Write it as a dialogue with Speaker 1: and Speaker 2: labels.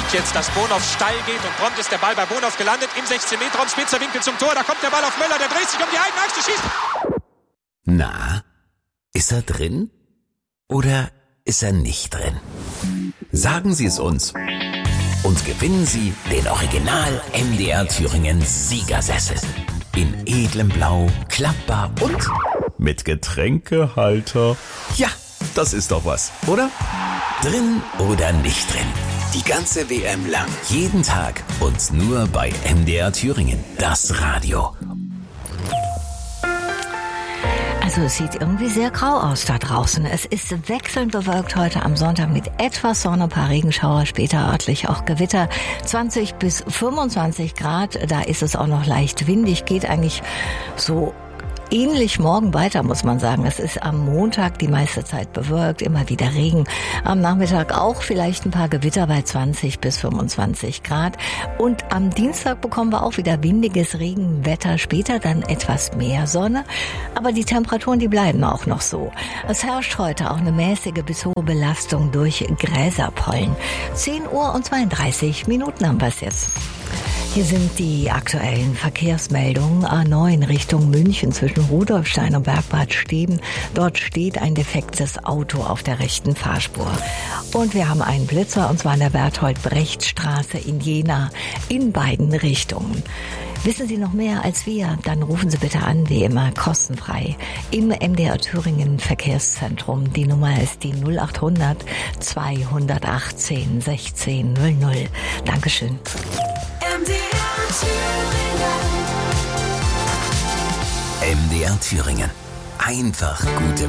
Speaker 1: jetzt, dass Bonhoff steil geht und prompt ist der Ball bei Bonhoff gelandet im 16-Meter-Raum, spitzer Winkel zum Tor, da kommt der Ball auf Möller, der dreht sich um die eigene Achse, schießt.
Speaker 2: Na, ist er drin oder ist er nicht drin? Sagen Sie es uns und gewinnen Sie den Original MDR Thüringen Siegersessel. In edlem Blau, klappbar und mit Getränkehalter. Ja, das ist doch was, oder? Drin oder nicht drin? Die ganze WM lang, jeden Tag und nur bei MDR Thüringen, das Radio.
Speaker 3: Also es sieht irgendwie sehr grau aus da draußen. Es ist wechselnd bewölkt heute am Sonntag mit etwas Sonne, ein paar Regenschauer, später örtlich auch Gewitter. 20 bis 25 Grad, da ist es auch noch leicht windig, geht eigentlich so ähnlich morgen weiter, muss man sagen. Es ist am Montag die meiste Zeit bewölkt, immer wieder Regen. Am Nachmittag auch vielleicht ein paar Gewitter bei 20 bis 25 Grad. Und am Dienstag bekommen wir auch wieder windiges Regenwetter, später dann etwas mehr Sonne. Aber die Temperaturen, die bleiben auch noch so. Es herrscht heute auch eine mäßige bis hohe Belastung durch Gräserpollen. 10 Uhr und 32 Minuten haben wir es jetzt. Hier sind die aktuellen Verkehrsmeldungen. A9 Richtung München zwischen Rudolfstein und Bergbad Steben. Dort steht ein defektes Auto auf der rechten Fahrspur. Und wir haben einen Blitzer, und zwar an der Berthold-Brecht-Straße in Jena in beiden Richtungen. Wissen Sie noch mehr als wir? Dann rufen Sie bitte an, wie immer, kostenfrei im MDR Thüringen Verkehrszentrum. Die Nummer ist die 0800 218 1600. Dankeschön.
Speaker 2: MDR Thüringen. Einfach gute